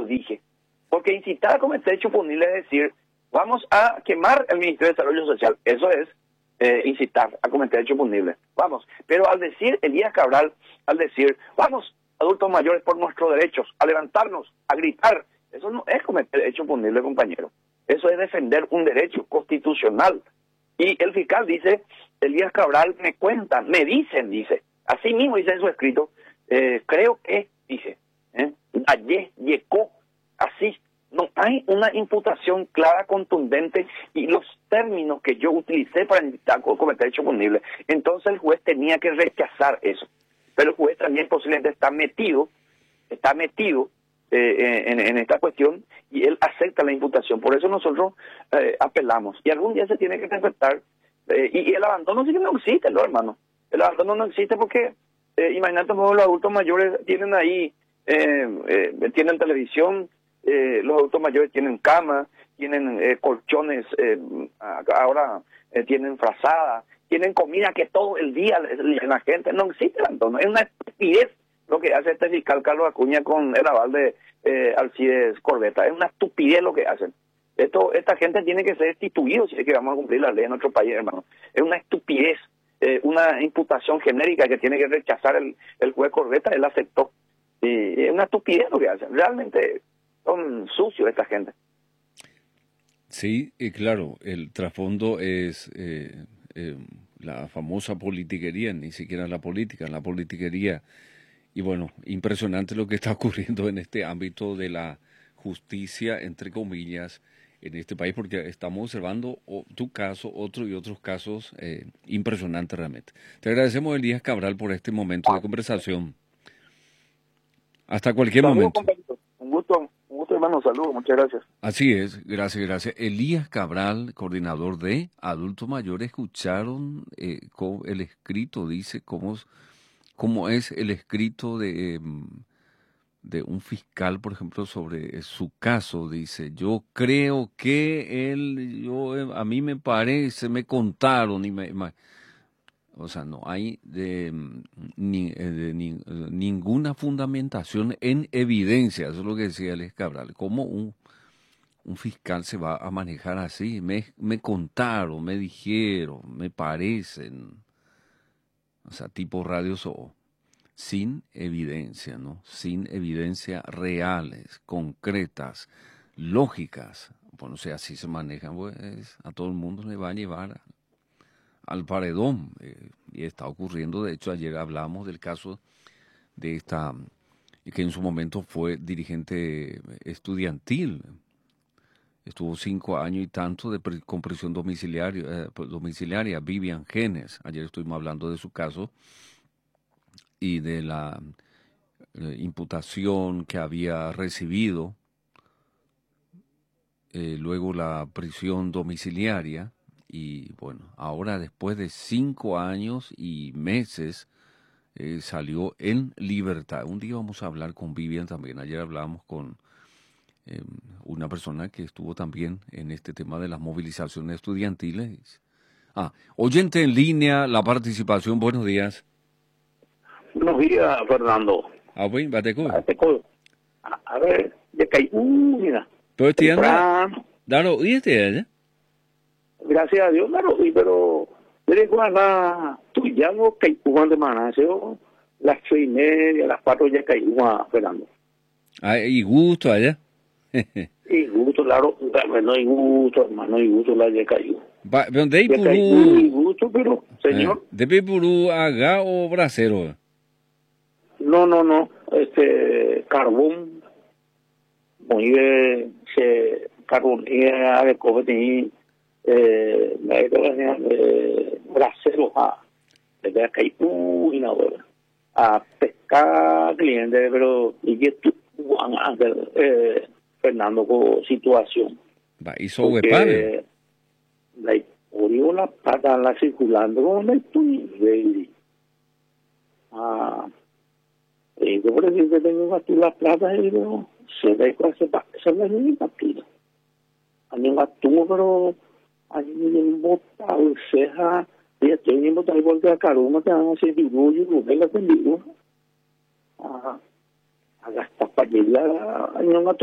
lo dije. Porque incitar a cometer hecho punible es decir, vamos a quemar el Ministerio de Desarrollo Social. Eso es incitar a cometer hecho punible. Vamos. Pero al decir Elías Cabral, al decir, vamos, adultos mayores por nuestros derechos, a levantarnos, a gritar, eso no es cometer hecho punible, compañero. Eso es defender un derecho constitucional. Y el fiscal dice, Elías Cabral me dicen, dice, así mismo dice en su escrito, creo que, dice, ayer llegó así. No hay una imputación clara, contundente y los términos que yo utilicé para cometer hecho punible. Entonces el juez tenía que rechazar eso. Pero el juez también posiblemente está metido en esta cuestión y él acepta la imputación. Por eso nosotros apelamos. Y algún día se tiene que interpretar. Y el abandono sí que no existe, ¿no, hermano? El abandono no existe porque, imagínate, los adultos mayores tienen ahí, tienen televisión, los adultos mayores tienen cama, tienen colchones, ahora tienen frazada, tienen comida que todo el día la gente. No existe el abandono. Es una estupidez lo que hace este fiscal Carlos Acuña con el aval de Alcides Corbeta. Es una estupidez lo que hacen. Esta gente tiene que ser destituido si es que vamos a cumplir la ley en nuestro país, hermano. Es una estupidez, una imputación genérica que tiene que rechazar el juez Corbeta. Él aceptó. Es una estupidez lo que hacen. Realmente son sucios esta gente. Sí, claro, el trasfondo es la famosa politiquería, ni siquiera la politiquería. Y bueno, impresionante lo que está ocurriendo en este ámbito de la justicia, entre comillas, en este país, porque estamos observando tu caso, otro y otros casos impresionantes realmente. Te agradecemos, Elías Cabral, por este momento de conversación. Hasta cualquier momento. Un gusto, hermano. Saludos, muchas gracias. Así es, gracias. Elías Cabral, coordinador de adultos mayores, escucharon el escrito, dice, cómo es el escrito de un fiscal, por ejemplo, sobre su caso. Dice, yo creo que a mí me parece, me contaron, o sea, no hay ninguna fundamentación en evidencia. Eso es lo que decía Elías Cabral. ¿Cómo un fiscal se va a manejar así? Me contaron, me dijeron, me parecen. O sea, tipo Radio Zoo. Sin evidencia, ¿no? Sin evidencia reales, concretas, lógicas. Bueno, si así se manejan, pues a todo el mundo le va a llevar al paredón. Y está ocurriendo, de hecho, ayer hablamos del caso de esta, que en su momento fue dirigente estudiantil. Estuvo 5 años y tanto con prisión domiciliaria, Vivian Genes. Ayer estuvimos hablando de su caso y de la imputación que había recibido, luego la prisión domiciliaria, y bueno, ahora después de 5 años y meses salió en libertad. Un día vamos a hablar con Vivian también. Ayer hablábamos con una persona que estuvo también en este tema de las movilizaciones estudiantiles. Oyente en línea, la participación, buenos días. Buenos días, Fernando. Bueno, bateco. A ver, ya caí. Mira. Pero Daro, ¿y este? Gracias a Dios, claro, pero desde cuando tú ya no caí de Manasio, las 6:30, las 4 ya caí, Fernando. Y gusto allá. Y gusto, claro, no hay gusto, hermano, y gusto la ya caí. ¿Dónde hay purú? Y gusto, pero, señor. ¿De purú haga o brasero? No, carbón, muy de carbón, de cobre, brasero, de acá hay a pescar clientes, pero y que tú Fernando con situación. ¿Y sobre padre? La la pata la circulando con el túnel. Yo por eso que tengo aquí la plata y digo, se ve que se me viene la partida. A mí me atuvo, pero a mí me bota o ceja, y estoy en botar y volver a caruma, te van a hacer dibujo y volver a hacer dibujo. A gastar para llegar a